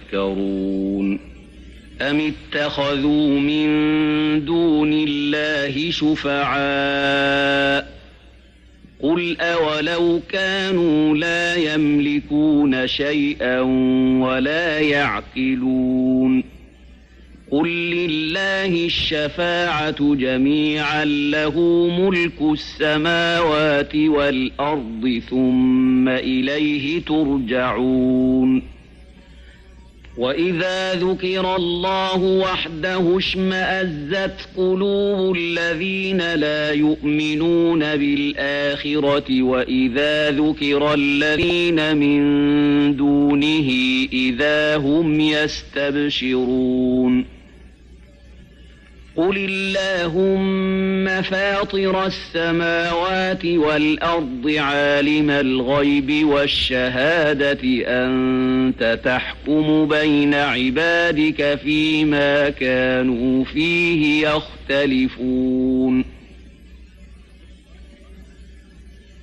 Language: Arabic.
يتفكرون أم اتخذوا من دون الله شفعاء قل أولو كانوا لا يملكون شيئا ولا يعقلون قل لله الشفاعة جميعا له ملك السماوات والأرض ثم إليه ترجعون وإذا ذكر الله وحده اشمأزت قلوب الذين لا يؤمنون بالآخرة وإذا ذكر الذين من دونه إذا هم يستبشرون قل اللهم فاطر السماوات والأرض عالم الغيب والشهادة أنت تحكم بين عبادك فيما كانوا فيه يختلفون